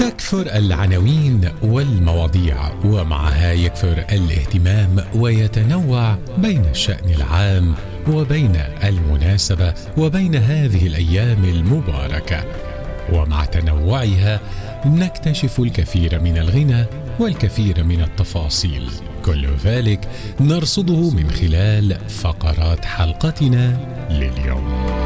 تكثر العناوين والمواضيع، ومعها يكثر الاهتمام، ويتنوع بين الشأن العام وبين المناسبة وبين هذه الأيام المباركة. ومع تنوعها نكتشف الكثير من الغنى والكثير من التفاصيل، كل ذلك نرصده من خلال فقرات حلقتنا لليوم.